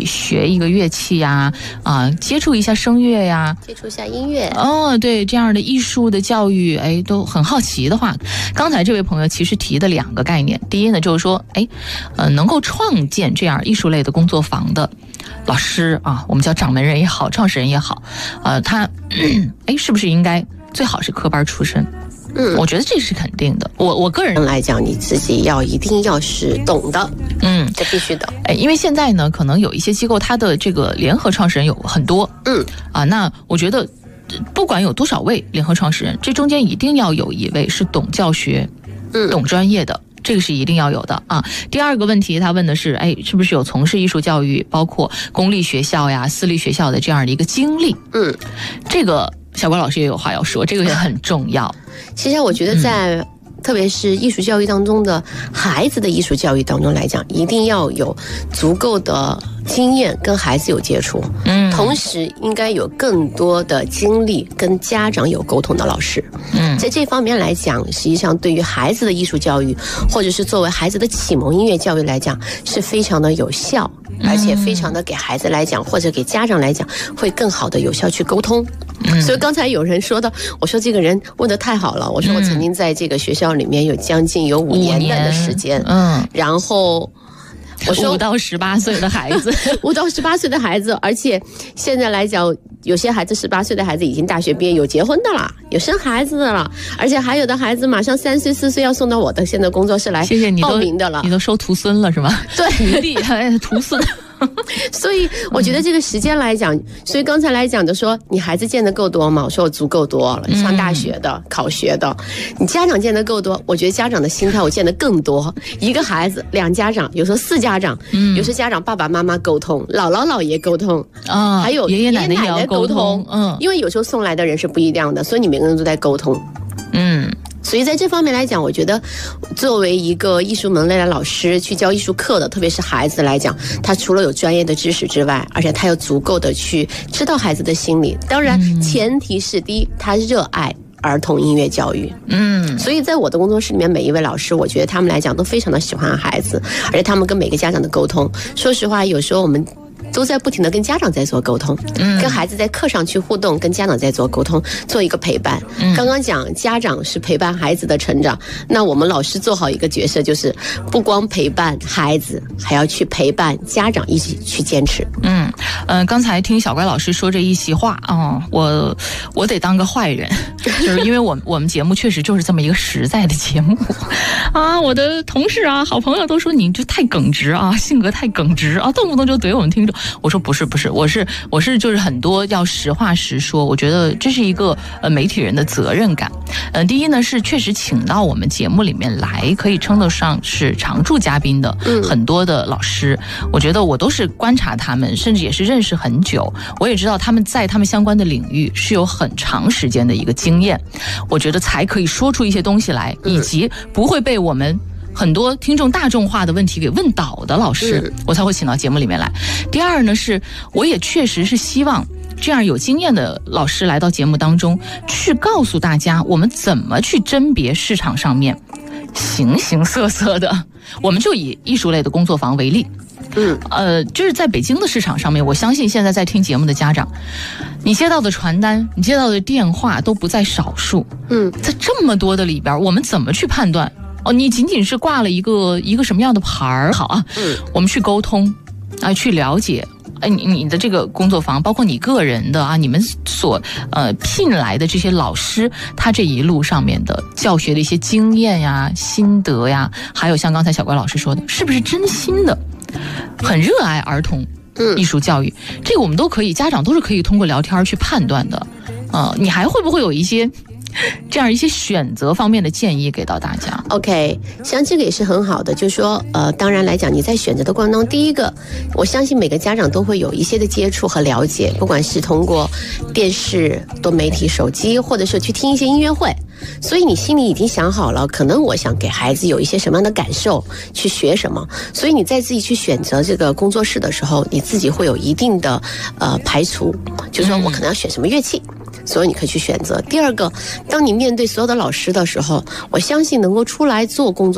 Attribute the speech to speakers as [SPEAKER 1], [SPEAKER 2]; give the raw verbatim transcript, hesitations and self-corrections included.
[SPEAKER 1] 学一个乐器呀，啊，接触一下声乐呀，
[SPEAKER 2] 接触一下音乐。
[SPEAKER 1] 哦，对，这样的艺术的教育，哎，都很好奇的话，刚才这位朋友其实提的两个概念，第一呢，就是说，哎，呃，能够创建这样艺术类的工作坊的老师啊，我们叫掌门人也好，创始人也好，呃，他，哎，是不是应该最好是科班出身？嗯，我觉得这是肯定的。我我个人
[SPEAKER 2] 来讲，你自己要一定要是懂的，嗯，这必须的。
[SPEAKER 1] 哎，因为现在呢，可能有一些机构，它的这个联合创始人有很多，嗯，啊，那我觉得不管有多少位联合创始人，这中间一定要有一位是懂教学、嗯，懂专业的。这个是一定要有的啊。第二个问题，他问的是，哎，是不是有从事艺术教育，包括公立学校呀、私立学校的这样的一个经历？嗯，这个小关老师也有话要说，这个也很重要。
[SPEAKER 2] 其实我觉得在、嗯、特别是艺术教育当中的孩子的艺术教育当中来讲，一定要有足够的经验跟孩子有接触，嗯，同时应该有更多的精力跟家长有沟通的老师，嗯，在这方面来讲，实际上对于孩子的艺术教育，或者是作为孩子的启蒙音乐教育来讲，是非常的有效，而且非常的给孩子来讲，或者给家长来讲，会更好的有效去沟通。嗯、所以刚才有人说到，我说这个人问得太好了，我说我曾经在这个学校里面有将近有五年的时间，嗯，然后我说
[SPEAKER 1] 五到十八岁的孩子，
[SPEAKER 2] 五到十八岁的孩子，而且现在来讲，有些孩子十八岁的孩子已经大学毕业，有结婚的了，有生孩子的了，而且还有的孩子马上三岁四岁要送到我的现在工作室来报名的了。
[SPEAKER 1] 谢谢你都，你都收徒孙了是吗？
[SPEAKER 2] 对，
[SPEAKER 1] 徒弟徒孙。
[SPEAKER 2] 所以我觉得这个时间来讲，所以刚才来讲的说，你孩子见得够多吗？我说我足够多了，上大学的、考学的，你家长见得够多，我觉得家长的心态我见得更多。一个孩子，两家长，有时候四家长，嗯，有时候家长爸爸妈妈沟通，姥姥姥爷沟通，啊，还有
[SPEAKER 1] 爷爷奶奶也要
[SPEAKER 2] 沟通，嗯，因为有时候送来的人是不一样的，所以你每个人都在沟通，嗯。所以在这方面来讲，我觉得作为一个艺术门类的老师去教艺术课的，特别是孩子来讲，他除了有专业的知识之外，而且他有足够的去知道孩子的心理。当然前提是第一，他热爱儿童音乐教育。嗯，所以在我的工作室里面，每一位老师，我觉得他们来讲都非常的喜欢孩子，而且他们跟每个家长的沟通，说实话，有时候我们都在不停的跟家长在做沟通，嗯，跟孩子在课上去互动，跟家长在做沟通，做一个陪伴。嗯，刚刚讲家长是陪伴孩子的成长，那我们老师做好一个角色，就是不光陪伴孩子，还要去陪伴家长一起去坚持。
[SPEAKER 1] 嗯，呃，刚才听小乖老师说这一席话啊、哦，我我得当个坏人，就是因为我我们节目确实就是这么一个实在的节目啊。我的同事啊、好朋友都说你就太耿直啊，性格太耿直啊，动不动就怼我们听众。我说不是不是，我是我是就是很多要实话实说，我觉得这是一个呃媒体人的责任感。呃，第一呢是确实请到我们节目里面来，可以称得上是常驻嘉宾的很多的老师，嗯、我觉得我都是观察他们，甚至也是认识很久，我也知道他们在他们相关的领域是有很长时间的一个经验，我觉得才可以说出一些东西来，以及不会被我们很多听众大众化的问题给问倒的老师，我才会请到节目里面来。第二呢，是我也确实是希望这样有经验的老师来到节目当中，去告诉大家我们怎么去甄别市场上面形形色色的。我们就以艺术类的工作坊为例，嗯，呃，就是在北京的市场上面，我相信现在在听节目的家长，你接到的传单，你接到的电话都不在少数，嗯，在这么多的里边，我们怎么去判断？哦，你仅仅是挂了一个一个什么样的牌儿？好啊，嗯，我们去沟通，啊，去了解，哎，你你的这个工作坊，包括你个人的啊，你们所呃聘来的这些老师，他这一路上面的教学的一些经验呀、心得呀，还有像刚才小乖老师说的，是不是真心的，很热爱儿童艺术教育？嗯、这个我们都可以，家长都是可以通过聊天去判断的。呃，你还会不会有一些这样一些选择方面的建议给到大家？
[SPEAKER 2] OK， 像这个也是很好的，就是说呃，当然来讲你在选择的过程中，第一个我相信每个家长都会有一些的接触和了解，不管是通过电视、多媒体、手机，或者是去听一些音乐会，所以你心里已经想好了，可能我想给孩子有一些什么样的感受，去学什么，所以你在自己去选择这个工作室的时候，你自己会有一定的呃排除，就是说我可能要选什么乐器，所以你可以去选择。第二个，当你面对所有的老师的时候，我相信能够出来做工作